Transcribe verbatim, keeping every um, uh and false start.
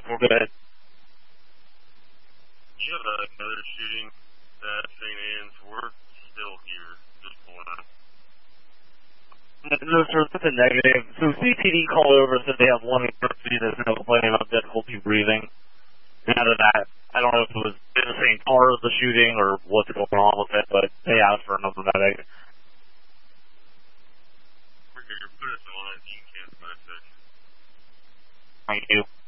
We're good. You have another shooting at Saint Anne's. We're still here, just pulling out. No, sir, that's a negative. So C P D called over and said they have one emergency that's now complaining about difficulty breathing. And out of that, I don't know if it was in the same car as the shooting or what's going on with it, but they asked for another medic. We're here. Put us on. You can cancel my message. Thank you.